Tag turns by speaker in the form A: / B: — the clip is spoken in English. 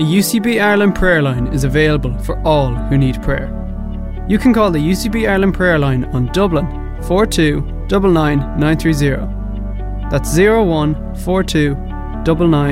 A: A UCB Ireland prayer line is available for all who need prayer. You can call the UCB Ireland prayer line on Dublin 42 99 930. That's 01 42 99